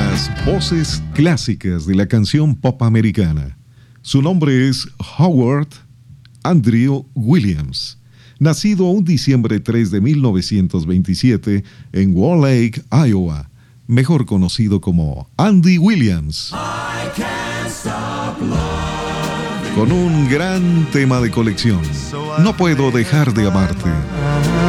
las voces clásicas de la canción pop americana. Su nombre es Howard Andrew Williams, nacido un diciembre 3 de 1927 en Wall Lake, Iowa, mejor conocido como Andy Williams. Con un gran tema de colección, No puedo dejar de amarte.